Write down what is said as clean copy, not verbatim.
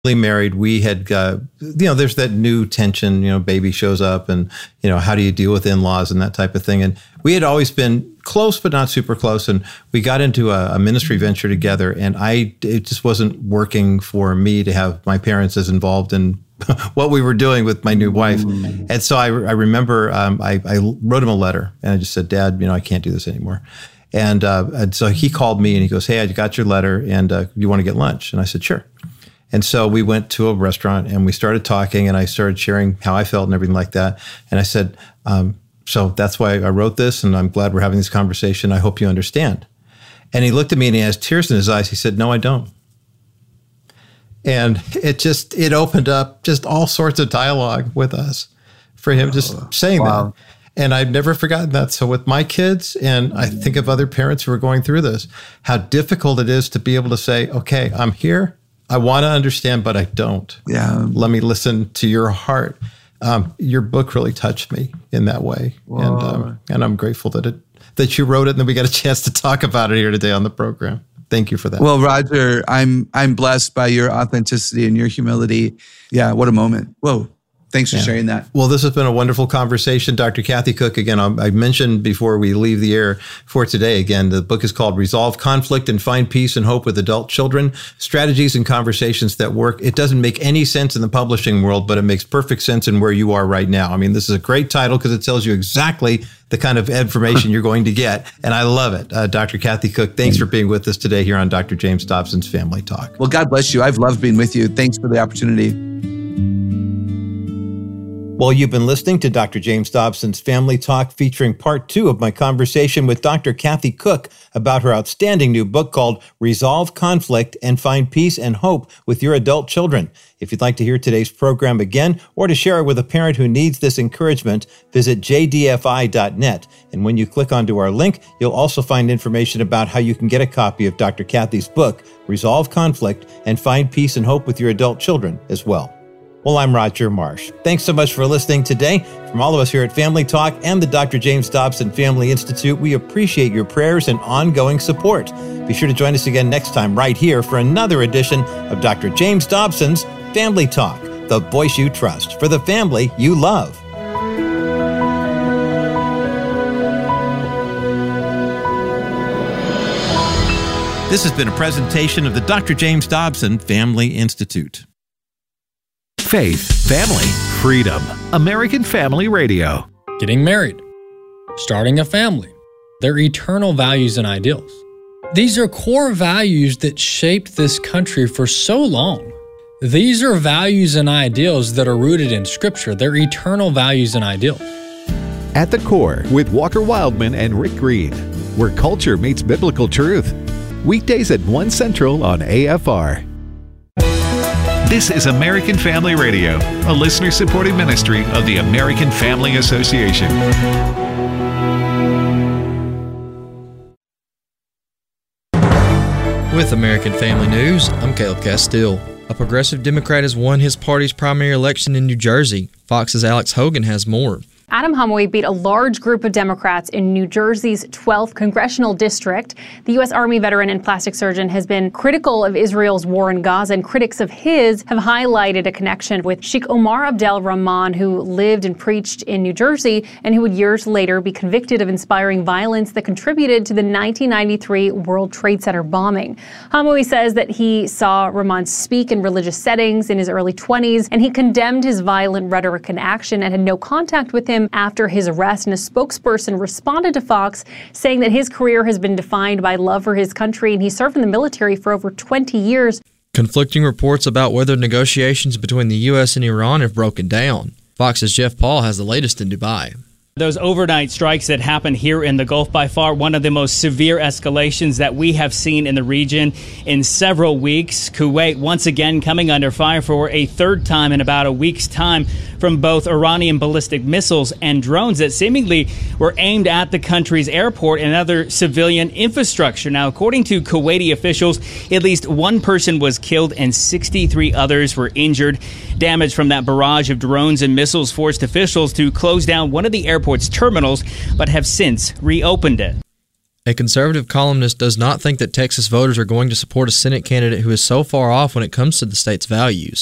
married, we had, there's that new tension, baby shows up and, how do you deal with in-laws and that type of thing. And we had always been close, but not super close. And we got into a ministry venture together, and it just wasn't working for me to have my parents as involved in what we were doing with my new wife. And so I remember I wrote him a letter, and I just said, Dad, I can't do this anymore. And so he called me and he goes, hey, I got your letter, and you want to get lunch? And I said, sure. And so we went to a restaurant and we started talking, and I started sharing how I felt and everything like that. And I said, so that's why I wrote this, and I'm glad we're having this conversation. I hope you understand. And he looked at me and he has tears in his eyes. He said, no, I don't. And it opened up just all sorts of dialogue with us for him just saying that. And I've never forgotten that. So with my kids, and I think of other parents who are going through this, how difficult it is to be able to say, okay, I'm here. I want to understand, but I don't. Yeah. Let me listen to your heart. Your book really touched me in that way. And I'm grateful that you wrote it and that we got a chance to talk about it here today on the program. Thank you for that. Well, Roger, I'm blessed by your authenticity and your humility. Yeah, what a moment. Whoa. Thanks for sharing that. Well, this has been a wonderful conversation. Dr. Kathy Cook, again, I mentioned before we leave the air for today, again, the book is called Resolve Conflict and Find Peace and Hope with Adult Children, Strategies and Conversations That Work. It doesn't make any sense in the publishing world, but it makes perfect sense in where you are right now. I mean, this is a great title because it tells you exactly the kind of information you're going to get. And I love it. Dr. Kathy Cook, thanks for being with us today here on Dr. James Dobson's Family Talk. Well, God bless you. I've loved being with you. Thanks for the opportunity. Well, you've been listening to Dr. James Dobson's Family Talk, featuring part 2 of my conversation with Dr. Kathy Cook about her outstanding new book called Resolve Conflict and Find Peace and Hope with Your Adult Children. If you'd like to hear today's program again or to share it with a parent who needs this encouragement, visit jdfi.net. And when you click onto our link, you'll also find information about how you can get a copy of Dr. Kathy's book, Resolve Conflict and Find Peace and Hope with Your Adult Children as well. Well, I'm Roger Marsh. Thanks so much for listening today. From all of us here at Family Talk and the Dr. James Dobson Family Institute, we appreciate your prayers and ongoing support. Be sure to join us again next time right here for another edition of Dr. James Dobson's Family Talk, the voice you trust for the family you love. This has been a presentation of the Dr. James Dobson Family Institute. Faith, family, freedom. American Family Radio. Getting married, starting a family, their eternal values and ideals. These are core values that shaped this country for so long. These are values and ideals that are rooted in Scripture. They're eternal values and ideals. At the Core with Walker Wildman and Rick Green, where culture meets biblical truth. Weekdays at 1 Central on AFR. This is American Family Radio, a listener-supported ministry of the American Family Association. With American Family News, I'm Caleb Castile. A progressive Democrat has won his party's primary election in New Jersey. Fox's Alex Hogan has more. Adam Homoy beat a large group of Democrats in New Jersey's 12th congressional district. The U.S. Army veteran and plastic surgeon has been critical of Israel's war in Gaza, and critics of his have highlighted a connection with Sheikh Omar Abdel Rahman, who lived and preached in New Jersey and who would years later be convicted of inspiring violence that contributed to the 1993 World Trade Center bombing. Homoy says that he saw Rahman speak in religious settings in his early 20s, and he condemned his violent rhetoric and action and had no contact with him after his arrest. And a spokesperson responded to Fox saying that his career has been defined by love for his country, and he served in the military for over 20 years. Conflicting reports about whether negotiations between the U.S. and Iran have broken down. Fox's Jeff Paul has the latest in Dubai. Those overnight strikes that happened here in the Gulf, by far one of the most severe escalations that we have seen in the region in several weeks. Kuwait once again coming under fire for a third time in about a week's time from both Iranian ballistic missiles and drones that seemingly were aimed at the country's airport and other civilian infrastructure. Now, according to Kuwaiti officials, at least one person was killed and 63 others were injured. Damage from that barrage of drones and missiles forced officials to close down one of the airport's terminals, but have since reopened it. A conservative columnist does not think that Texas voters are going to support a Senate candidate who is so far off when it comes to the state's values.